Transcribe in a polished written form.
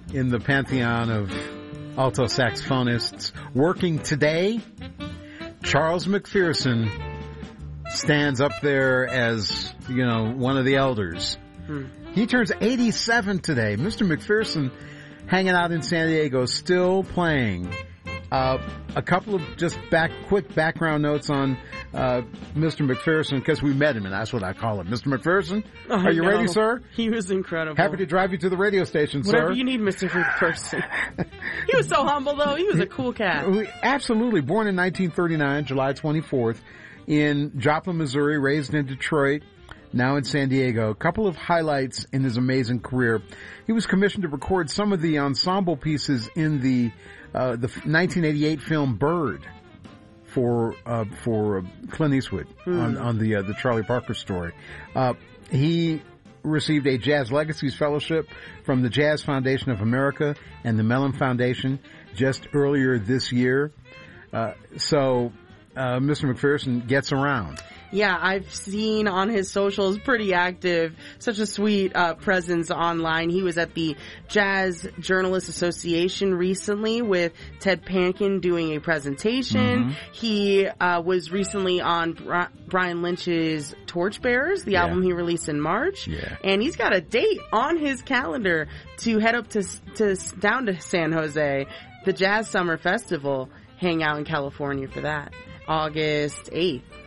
in the pantheon of alto saxophonists working today, Charles McPherson stands up there as, one of the elders. He turns 87 today. Mr. McPherson hanging out in San Diego, still playing. A couple of just quick background notes on Mr. McPherson, because we met him, and that's what I call him. Mr. McPherson, are you ready, sir? He was incredible. Happy to drive you to the radio station, sir. Whatever you need, Mr. McPherson. He was so humble, though. He was a cool cat. Absolutely. Born in 1939, July 24th, in Joplin, Missouri, raised in Detroit, now in San Diego. A couple of highlights in his amazing career. He was commissioned to record some of the ensemble pieces in the 1988 film Bird for Clint Eastwood on the Charlie Parker story. He received a Jazz Legacies Fellowship from the Jazz Foundation of America and the Mellon Foundation just earlier this year. So Mr. McPherson gets around. Yeah, I've seen on his socials, pretty active, such a sweet presence online. He was at the Jazz Journalists Association recently with Ted Pankin doing a presentation. He was recently on Brian Lynch's Torchbearers, the album he released in March. And he's got a date on his calendar to head up down to San Jose, the Jazz Summer Festival, hang out in California for that, August 8th.